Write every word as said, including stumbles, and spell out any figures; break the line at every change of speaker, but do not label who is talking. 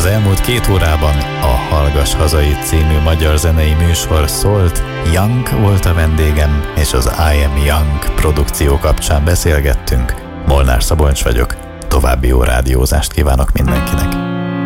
elmúlt két órában a Hallgass Hazait című magyar zenei műsor szólt. Young volt a vendégem, és az I Am Young produkció kapcsán beszélgettünk. Molnár Szabolcs vagyok, további jó rádiózást kívánok mindenkinek.